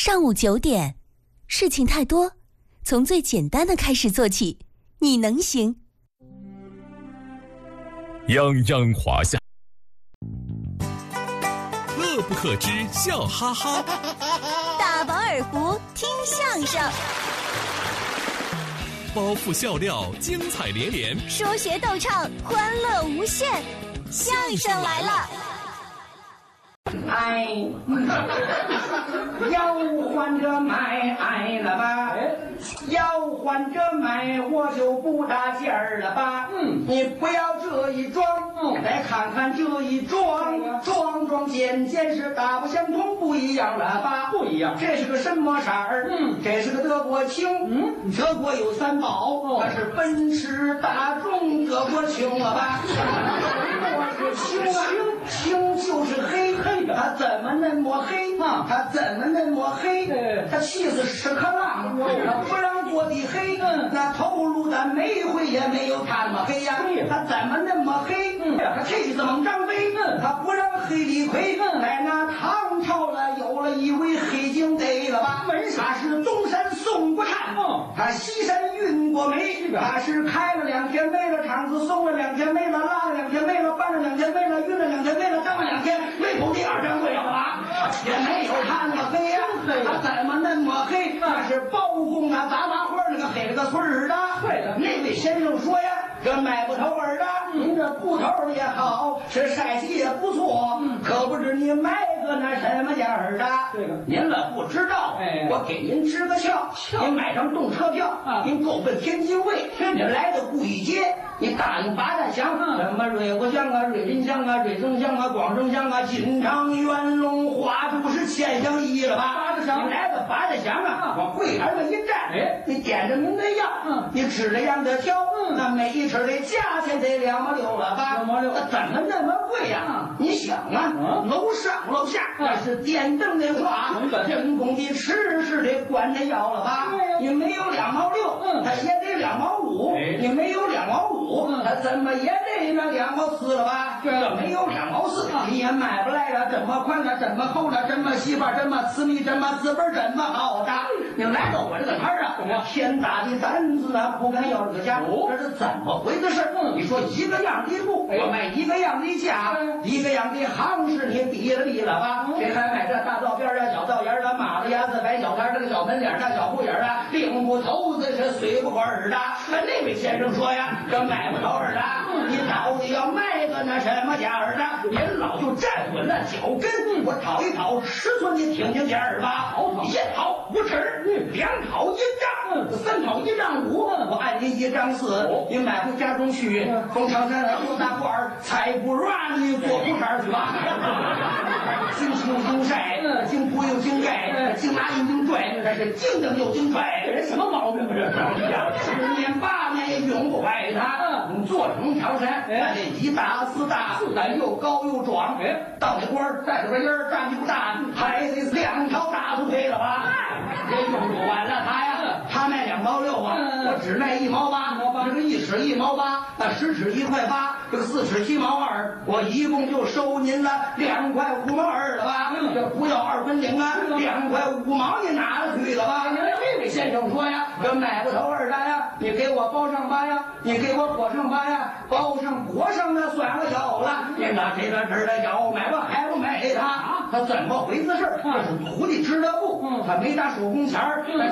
上午9点，事情太多，从最简单的开始做起，你能行。 泱泱华夏，乐不可支，笑哈哈。 大饱耳福，听相声。 包袱笑料，精彩连连。 说学逗唱，欢乐无限。相声来了。 哎，要换着买了吧？要换着买，我就不搭劲儿了吧？你不要这一装，再看看这一装，装件是大不相同，不一样了吧？不一样，这是个什么色儿？这是个德国青。德国有3宝，那是奔驰、大众、德国青了吧？我是青啊，青就是黑。他怎么那么黑啊？他怎么那么黑？他气死屎壳郎，他不让做的黑。那头颅的煤灰也没有他那么黑呀。他怎么那么黑？他气死猛张飞，他不让黑李逵。在那唐朝了，有了一位黑警逮了吧？他是东山送过炭，他西山运过煤，他是开了2天煤了，厂子送了2天煤了，拉了2天煤了，搬了2天煤了，运了2天煤了，挣了2天，没头第2张对了吧？也没有他那么黑呀，他怎么那么黑？那是包公啊，杂花花那个黑了个村儿的。对的，那位先生说呀，这买不头儿的，您这布头也好，是晒洗也不错，可不知你买个那什么样儿的。这个您了不知道，我给您支个窍，您买张动车票，您够奔天津卫，您来到故意街，你答应八大乡，什么瑞国乡啊、瑞林乡啊、瑞增乡啊、广生乡啊、金昌、元龙、花都是千乡一了吧？你来到八大乡啊，往柜台上一站，你点着您的药，你指着样的挑，那每一尺的价钱得2毛6了吧？2毛6，那怎么那么贵呀？你想啊，楼上楼下那是电灯的话，人工的吃是得管着药了吧？你没有2毛6，他也得2毛5，你没有2毛5，他怎么也得那2毛4了吧？这没有2毛4，你也买不来了。这么宽了，这么厚了，这么细吧，这么私密，这么资本，这么好的。你来到我这个摊儿啊，天大的担子呢，不敢要这个价，这是怎么回事？你说一个样的布，我卖一个样的价，一个样的行市，你低了吧？谁还买这大道边啊、小道沿的、马路牙子、白小摊这个小门脸、大小铺眼的、领不头子是随不管儿的。那位先生说呀，这买不头儿的，你到底要卖个那什么价儿的？您老就站稳了脚跟，我讨一讨尺寸，你听听价儿吧。1讨5尺，2讨1丈，3讨1丈5，我按您1丈4，你买回家中去，从长山来做大块儿，才不让你做铺摊去吧。经青经晒，经铺又经盖，经拿又经拽，这是经蹬又经拽，这人什么毛病啊？这10年8年也永不坏他。做成长山，那得1大4大，4大又高又壮。到那官儿带着个音儿，站不大，还得2条大腿配了吧？也用不完了他呀，他卖2毛6啊，我只卖1毛8，这个1尺1毛8，那10尺1块8，这个4尺7毛2，我一共就收您了2块5毛2了吧？这不要2分领啊，2块5毛你拿了去了吧？这位先生说呀，这买不头儿的呀，你给我包上吧呀，你给我裹上吧呀，包上裹上那算个小了。你拿这个纸的脚买吧，还不买他？他怎么回事？这是徒弟织的布，他没打手工钱儿。